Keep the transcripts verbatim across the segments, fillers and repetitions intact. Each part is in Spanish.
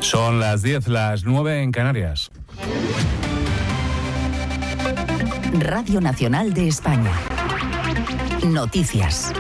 Son las diez, las nueve en Canarias. Radio Nacional de España. Noticias.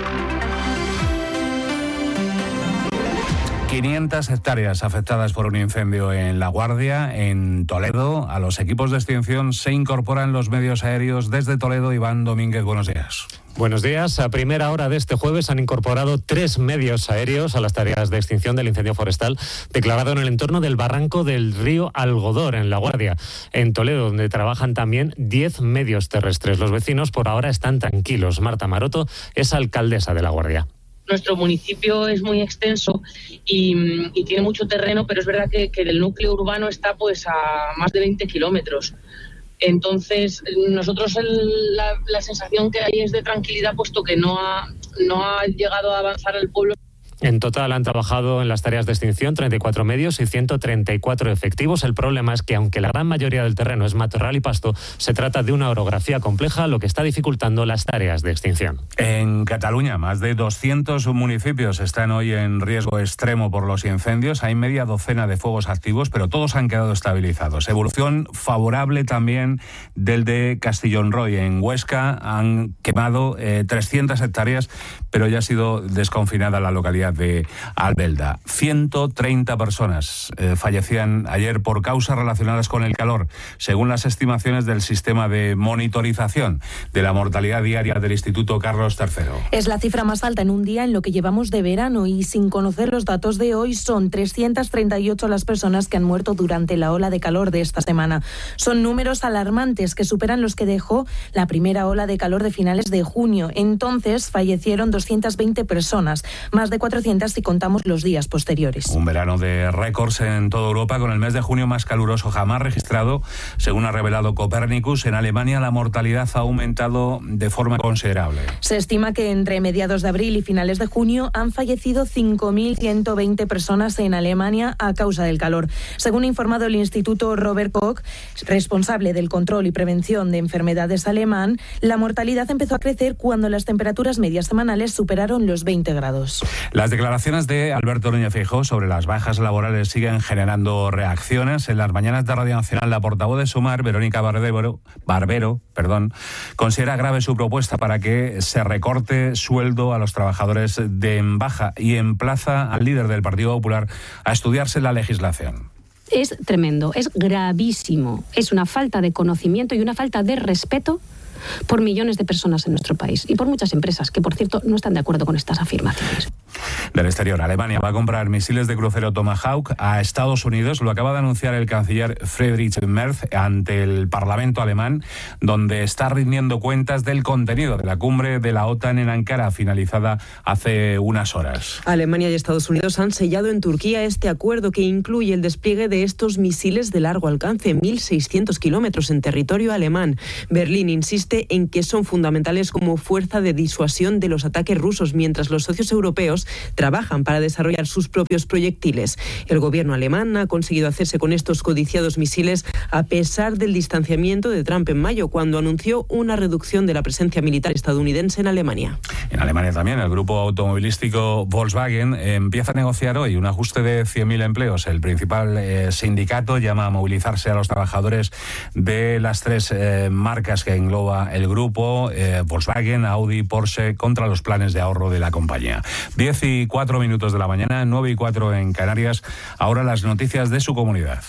quinientas hectáreas afectadas por un incendio en La Guardia, en Toledo. A los equipos de extinción se incorporan los medios aéreos desde Toledo. Iván Domínguez, buenos días. Buenos días. A primera hora de este jueves han incorporado tres medios aéreos a las tareas de extinción del incendio forestal declarado en el entorno del barranco del río Algodor, en La Guardia. En Toledo, donde trabajan también diez medios terrestres. Los vecinos por ahora están tranquilos. Marta Maroto es alcaldesa de La Guardia. Nuestro municipio es muy extenso y, y tiene mucho terreno, pero es verdad que, que el núcleo urbano está pues a más de veinte kilómetros. Entonces, nosotros el, la, la sensación que hay es de tranquilidad, puesto que no ha, no ha llegado a avanzar el pueblo. En total han trabajado en las tareas de extinción treinta y cuatro medios y ciento treinta y cuatro efectivos. El problema es que, aunque la gran mayoría del terreno es matorral y pasto, se trata de una orografía compleja, lo que está dificultando las tareas de extinción. En Cataluña, más de doscientos municipios están hoy en riesgo extremo por los incendios. Hay media docena de fuegos activos, pero todos han quedado estabilizados. Evolución favorable también del de Castellonroy. En Huesca han quemado eh, trescientas hectáreas, pero ya ha sido desconfinada la localidad de Albelda. ciento treinta personas eh, fallecían ayer por causas relacionadas con el calor, según las estimaciones del sistema de monitorización de la mortalidad diaria del Instituto Carlos tercero. Es la cifra más alta en un día en lo que llevamos de verano, y sin conocer los datos de hoy son trescientas treinta y ocho las personas que han muerto durante la ola de calor de esta semana. Son números alarmantes que superan los que dejó la primera ola de calor de finales de junio. Entonces fallecieron doscientas veinte personas, más de cuatrocientas si contamos los días posteriores. Un verano de récords en toda Europa, con el mes de junio más caluroso jamás registrado. Según ha revelado Copernicus, en Alemania la mortalidad ha aumentado de forma considerable. Se estima que entre mediados de abril y finales de junio han fallecido cinco mil ciento veinte personas en Alemania a causa del calor. Según ha informado el Instituto Robert Koch, responsable del control y prevención de enfermedades alemán, la mortalidad empezó a crecer cuando las temperaturas medias semanales superaron los veinte grados. Las declaraciones de Alberto Núñez Feijóo sobre las bajas laborales siguen generando reacciones. En las mañanas de Radio Nacional, la portavoz de Sumar, Verónica Barbero, Barbero, perdón, considera grave su propuesta para que se recorte sueldo a los trabajadores de en baja y emplaza al líder del Partido Popular a estudiarse la legislación. Es tremendo, es gravísimo, es una falta de conocimiento y una falta de respeto por millones de personas en nuestro país y por muchas empresas que, por cierto, no están de acuerdo con estas afirmaciones. Del exterior, Alemania va a comprar misiles de crucero Tomahawk a Estados Unidos. Lo acaba de anunciar el canciller Friedrich Merz ante el Parlamento alemán, donde está rindiendo cuentas del contenido de la cumbre de la OTAN en Ankara, finalizada hace unas horas. Alemania y Estados Unidos han sellado en Turquía este acuerdo que incluye el despliegue de estos misiles de largo alcance, mil seiscientos kilómetros en territorio alemán. Berlín insiste en que son fundamentales como fuerza de disuasión de los ataques rusos, mientras los socios europeos trabajan para desarrollar sus propios proyectiles. El gobierno alemán ha conseguido hacerse con estos codiciados misiles a pesar del distanciamiento de Trump en mayo, cuando anunció una reducción de la presencia militar estadounidense en Alemania. En Alemania también el grupo automovilístico Volkswagen empieza a negociar hoy un ajuste de cien mil empleos. El principal eh, sindicato llama a movilizarse a los trabajadores de las tres eh, marcas que engloba el grupo, eh, Volkswagen, Audi, Porsche, contra los planes de ahorro de la compañía. diez y cuatro minutos de la mañana, nueve y cuatro en Canarias. Ahora las noticias de su comunidad.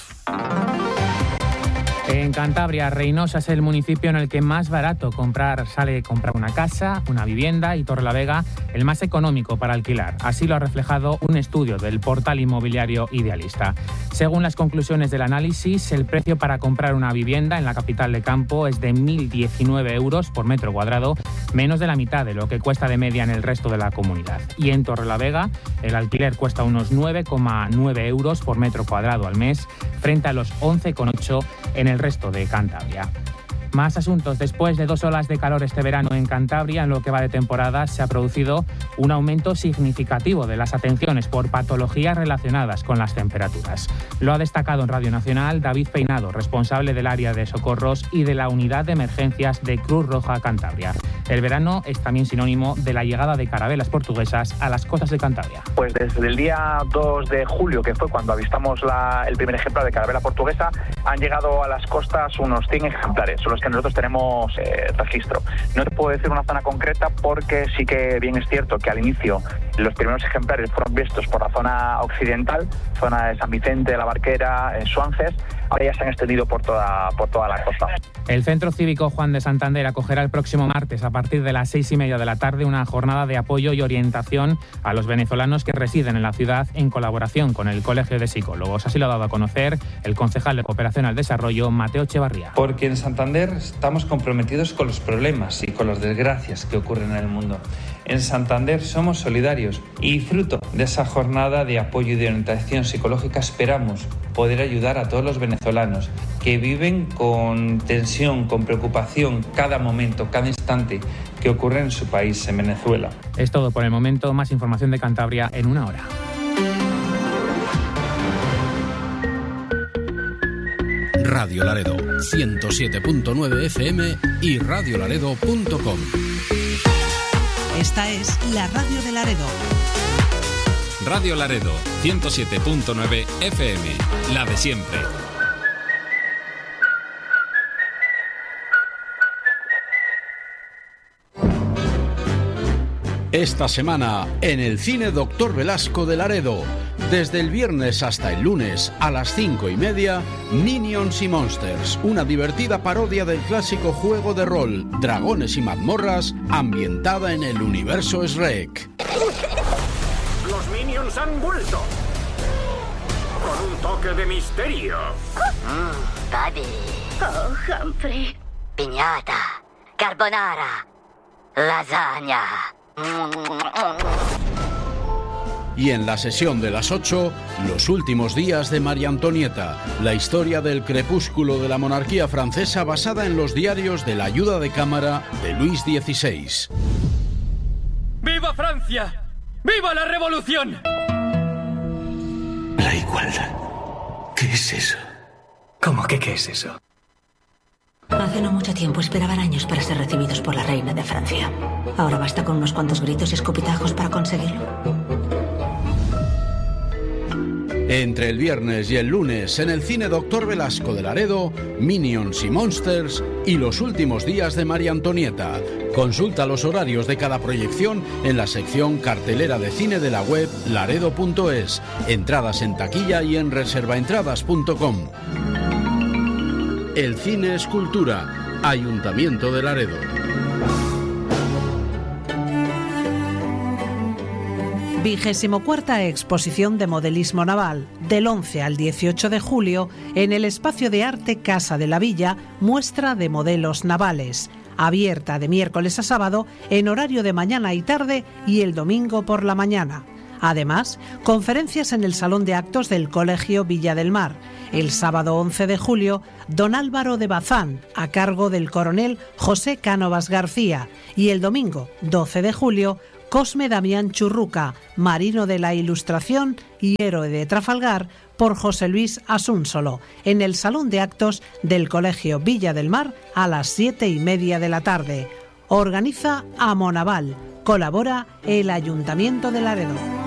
En Cantabria, Reinosa es el municipio en el que más barato comprar sale comprar una casa, una vivienda, y Torrelavega el más económico para alquilar. Así lo ha reflejado un estudio del portal inmobiliario Idealista. Según las conclusiones del análisis, el precio para comprar una vivienda en la capital de campo es de mil diecinueve euros por metro cuadrado, menos de la mitad de lo que cuesta de media en el resto de la comunidad. Y en Torrelavega el alquiler cuesta unos nueve coma nueve euros por metro cuadrado al mes, frente a los once coma ocho en el resto de Cantabria. Más asuntos. Después de dos olas de calor este verano en Cantabria, en lo que va de temporada, se ha producido un aumento significativo de las atenciones por patologías relacionadas con las temperaturas. Lo ha destacado en Radio Nacional David Peinado, responsable del área de socorros y de la unidad de emergencias de Cruz Roja Cantabria. El verano es también sinónimo de la llegada de carabelas portuguesas a las costas de Cantabria. Pues desde el día dos de julio, que fue cuando avistamos la, el primer ejemplar de carabela portuguesa, han llegado a las costas unos cien ejemplares, son los que nosotros tenemos eh, registro. No te puedo decir una zona concreta porque sí que bien es cierto que al inicio los primeros ejemplares fueron vistos por la zona occidental, zona de San Vicente, La Barquera, en Suances. Ahora ya se han extendido por toda, por toda la costa. El Centro Cívico Juan de Santander acogerá el próximo martes a partir de las seis y media de la tarde una jornada de apoyo y orientación a los venezolanos que residen en la ciudad en colaboración con el Colegio de Psicólogos. Así lo ha dado a conocer el concejal de Cooperación al Desarrollo, Mateo Echevarría. Porque en Santander estamos comprometidos con los problemas y con las desgracias que ocurren en el mundo. En Santander somos solidarios y fruto de esa jornada de apoyo y de orientación psicológica esperamos poder ayudar a todos los venezolanos que viven con tensión, con preocupación cada momento, cada instante que ocurre en su país, en Venezuela. Es todo por el momento. Más información de Cantabria en una hora. Radio Laredo, ciento siete punto nueve F M y radio laredo punto com. Esta es la radio de Laredo. Radio Laredo, ciento siete punto nueve F M, la de siempre. Esta semana, en el Cine Doctor Velasco de Laredo, desde el viernes hasta el lunes a las cinco y media, Minions y Monsters, una divertida parodia del clásico juego de rol Dragones y Mazmorras, ambientada en el universo Shrek. Los Minions han vuelto, con un toque de misterio. Mmm, Buddy. Oh, Humphrey. Piñata, carbonara, lasagna. Y en la sesión de las ocho, los últimos días de María Antonieta, la historia del crepúsculo de la monarquía francesa basada en los diarios de la ayuda de cámara de Luis dieciséis. ¡Viva Francia! ¡Viva la revolución! La igualdad. ¿Qué es eso? ¿Cómo que qué es eso? Hace no mucho tiempo esperaban años para ser recibidos por la reina de Francia. Ahora basta con unos cuantos gritos y escupitajos para conseguirlo. Entre el viernes y el lunes en el Cine Doctor Velasco de Laredo, Minions y Monsters y los últimos días de María Antonieta. Consulta los horarios de cada proyección en la sección cartelera de cine de la web laredo punto es, entradas en taquilla y en reservaentradas punto com. El cine es cultura. Ayuntamiento de Laredo. Vigésimo cuarta Exposición de Modelismo Naval, del once al dieciocho de julio, en el Espacio de Arte Casa de la Villa, muestra de modelos navales, abierta de miércoles a sábado en horario de mañana y tarde y el domingo por la mañana. Además, conferencias en el Salón de Actos del Colegio Villa del Mar. El sábado once de julio, Don Álvaro de Bazán, a cargo del coronel José Cánovas García. Y el domingo doce de julio, Cosme Damián Churruca, marino de la Ilustración y héroe de Trafalgar, por José Luis Asúnsolo, en el Salón de Actos del Colegio Villa del Mar a las siete y media de la tarde. Organiza Amonaval. Colabora el Ayuntamiento de Laredo.